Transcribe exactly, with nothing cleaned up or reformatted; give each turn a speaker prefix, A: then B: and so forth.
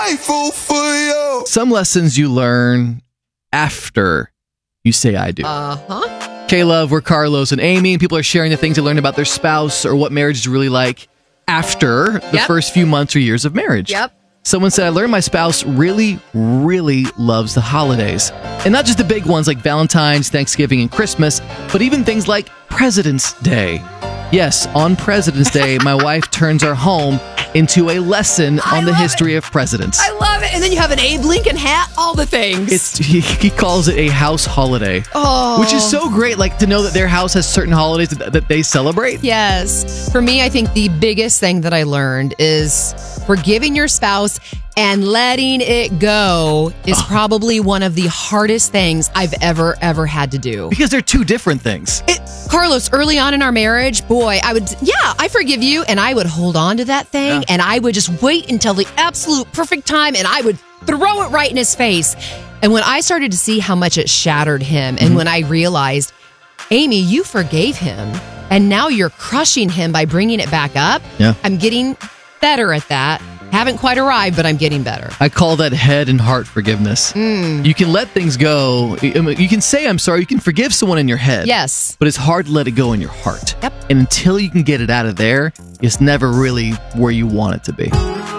A: grateful for you.
B: Some lessons you learn after you say I do.
C: Uh-huh.
B: K-Love, we're Carlos and Amy, and people are sharing the things they learned about their spouse or what marriage is really like after the
C: Yep.
B: first few months or years of marriage.
C: Yep.
B: Someone said, I learned my spouse really, really loves the holidays. And not just the big ones like Valentine's, Thanksgiving, and Christmas, but even things like President's Day. Yes, on President's Day, my wife turns our home into a lesson
C: I
B: on the
C: love
B: history of presidents.
C: I love it. And then you have an Abe Lincoln hat, all the things.
B: It's he, he calls it a house holiday,
C: oh.
B: which is so great. Like to know that their house has certain holidays that, that they celebrate.
C: Yes. For me, I think the biggest thing that I learned is forgiving your spouse and letting it go is
B: Oh.
C: probably one of the hardest things I've ever, ever had to do.
B: Because they're two different things.
C: It, Carlos, early on in our marriage, boy, I would, yeah, I forgive you. And I would hold on to that thing
B: Yeah.
C: and I would just wait until the absolute perfect time and I would throw it right in his face. And when I started to see how much it shattered him, and
B: Mm-hmm.
C: when I realized, Amy, you forgave him and now you're crushing him by bringing it back up.
B: Yeah.
C: I'm getting better at that. Haven't quite arrived, but I'm getting better.
B: I call that head and heart forgiveness.
C: Mm.
B: You can let things go. You can say, I'm sorry. You can forgive someone in your head.
C: Yes.
B: But it's hard to let it go in your heart.
C: Yep.
B: And until you can get it out of there, it's never really where you want it to be.